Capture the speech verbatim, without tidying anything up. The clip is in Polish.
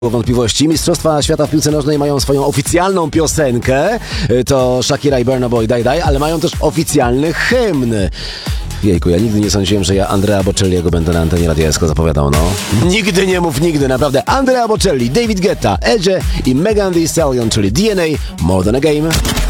wątpliwości. Mistrzostwa Świata w piłce nożnej mają swoją oficjalną piosenkę, to Shakira i Burna Boy Daj Daj, ale mają też oficjalny hymn. Jejku, ja nigdy nie sądziłem, że ja Andrea Bocelliego będę na antenie Radia S K zapowiadał, no. Nigdy nie mów nigdy, naprawdę. Andrea Bocelli, David Guetta, Edge i Megan Thee Stallion, czyli D N A, More Than a Game.